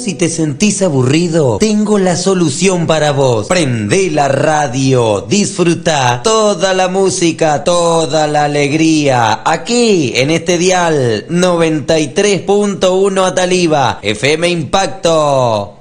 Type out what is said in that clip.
Si te sentís aburrido, tengo la solución para vos. Prendé la radio, disfruta toda la música, toda la alegría. Aquí, en este dial 93.1 Ataliva, FM Impacto.